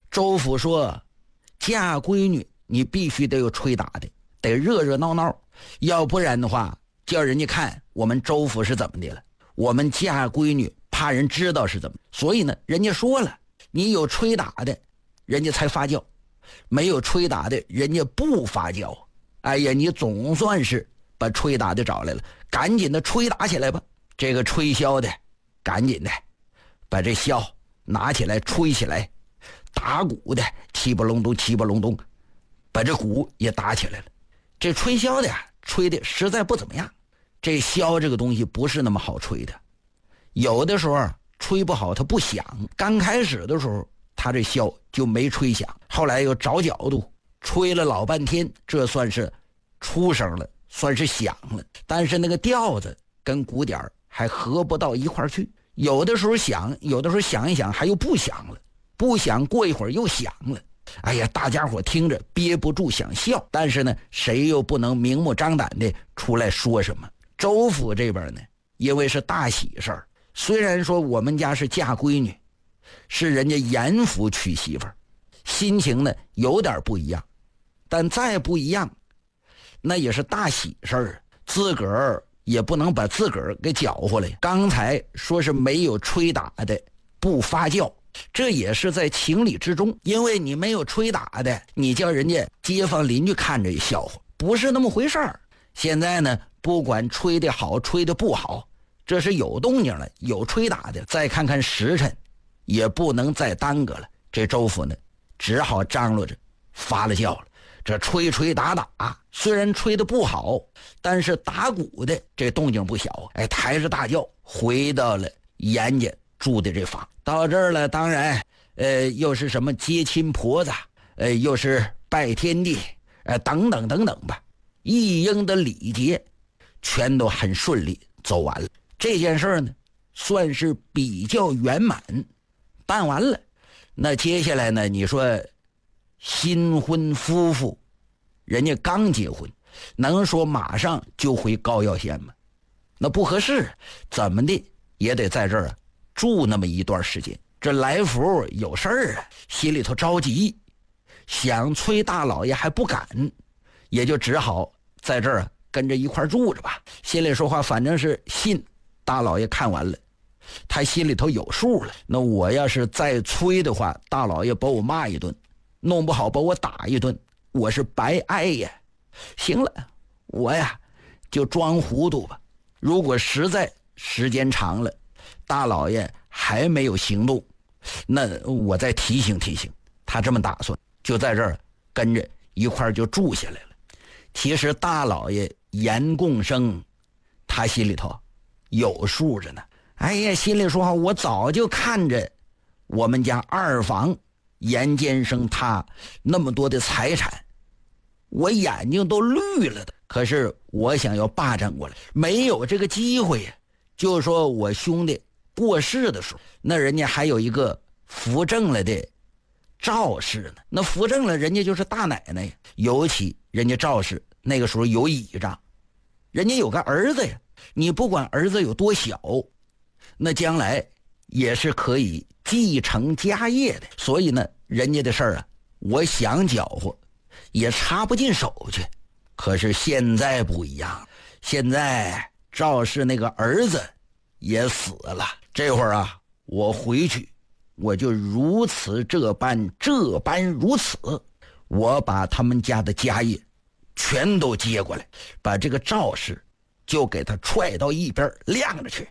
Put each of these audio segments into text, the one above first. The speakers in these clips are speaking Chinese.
周府说，嫁闺女你必须得有吹打的，得热热闹闹，要不然的话叫人家看我们周府是怎么的了。我们嫁闺女怕人知道是怎么，所以呢人家说了，你有吹打的人家才发酵，没有吹打的人家不发酵。哎呀，你总算是把吹打的找来了，赶紧的吹打起来吧。这个吹箫的赶紧的把这箫拿起来吹起来，打鼓的七不隆咚七不隆咚，把这鼓也打起来了。这吹箫的呀，吹的实在不怎么样。这箫这个东西不是那么好吹的，有的时候吹不好它不响，刚开始的时候他这箫就没吹响，后来又找角度吹了老半天，这算是出声了，算是响了，但是那个调子跟鼓点还合不到一块去，有的时候响，有的时候响一响还又不响了，不响过一会儿又响了。哎呀，大家伙听着憋不住想笑，但是呢谁又不能明目张胆的出来说什么。周府这边呢，因为是大喜事儿，虽然说我们家是嫁闺女，是人家严府娶媳妇儿，心情呢有点不一样，但再不一样那也是大喜事儿，自个儿也不能把自个儿给搅和了。刚才说是没有吹打的不发酵，这也是在情理之中，因为你没有吹打的，你叫人家街坊邻居看着也笑话，不是那么回事儿。现在呢不管吹的好吹的不好，这是有动静了，有吹打的，再看看时辰也不能再耽搁了。这周府呢只好张罗着发了酵了。这吹吹打打虽然吹的不好，但是打鼓的这动静不小，哎，抬着大轿回到了严家住的这房。到这儿了，当然又是什么接亲婆子，又是拜天地，等等等等吧，一应的礼节全都很顺利走完了。这件事呢算是比较圆满办完了。那接下来呢，你说新婚夫妇人家刚结婚，能说马上就回高要县吗？那不合适，怎么的也得在这儿住那么一段时间。这来福有事儿啊，心里头着急，想催大老爷还不敢，也就只好在这儿跟着一块住着吧。心里说话，反正是信大老爷看完了，他心里头有数了。那我要是再催的话，大老爷把我骂一顿，弄不好把我打一顿，我是白挨呀。行了，我呀就装糊涂吧。如果实在时间长了，大老爷还没有行动，那我再提醒提醒他。这么打算，就在这儿跟着一块就住下来了。其实大老爷严共生他心里头有数着呢。哎呀，心里说我早就看着我们家二房严监生他那么多的财产，我眼睛都绿了的。可是我想要霸占过来，没有这个机会呀。就说我兄弟过世的时候，那人家还有一个扶正了的赵氏呢。那扶正了人家就是大奶奶呀，尤其人家赵氏那个时候有倚仗，人家有个儿子呀，你不管儿子有多小，那将来也是可以继承家业的。所以呢人家的事儿我想搅和也插不进手去。可是现在不一样，现在赵氏那个儿子也死了，这会儿我回去我就如此这般如此，我把他们家的家业全都接过来，把这个赵氏就给他踹到一边晾着去。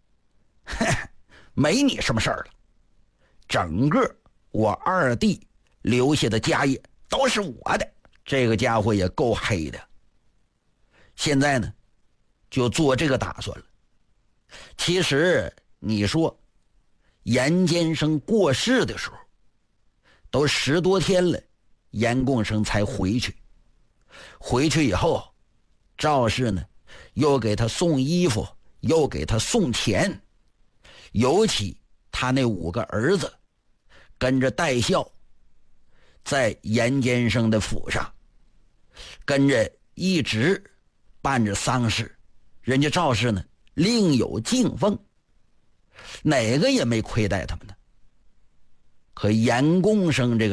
没你什么事儿了，整个我二弟留下的家业都是我的。这个家伙也够黑的，现在呢就做这个打算了。其实你说严监生过世的时候都10多天了，严共生才回去。回去以后，赵氏呢又给他送衣服，又给他送钱，尤其他那5个儿子跟着戴孝在严监生的府上跟着一直办着丧事，人家赵氏呢另有敬奉，哪个也没亏待他们呢。可严共生这个